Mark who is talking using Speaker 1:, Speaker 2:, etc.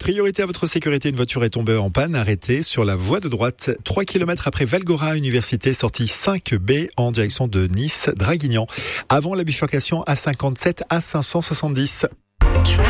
Speaker 1: Priorité à votre sécurité, une voiture est tombée en panne, arrêtée sur la voie de droite, 3 km après Valgora Université, sortie 5B en direction de Nice, Draguignan, avant la bifurcation A57 à 570.